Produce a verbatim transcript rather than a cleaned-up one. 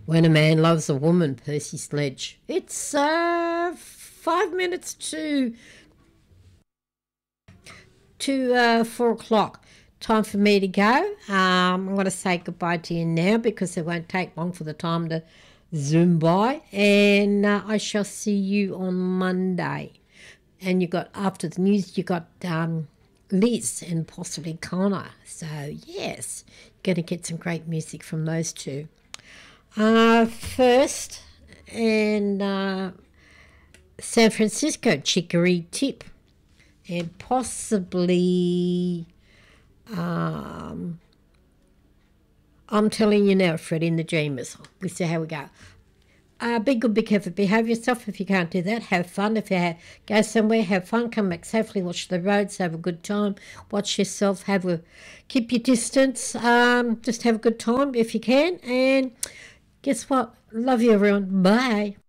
When a Man Loves a Woman, Percy Sledge. It's uh, five minutes to to uh, four o'clock. Time for me to go. Um, I'm going to say goodbye to you now because it won't take long for the time to zoom by. And uh, I shall see you on Monday. And you got, after the news, you got um, Liz and possibly Connor. So, yes, you're going to get some great music from those two. Uh, first, and uh, San Francisco Chicory Tip, and possibly, um, I'm telling you now, Fred in the Dreamers. We'll see how we go. Uh, be good, be careful, behave yourself. If you can't do that, have fun. If you have, go somewhere, have fun, come back safely, watch the roads, have a good time, watch yourself, have a, keep your distance, um, just have a good time if you can, and guess what? Love you, everyone. Bye.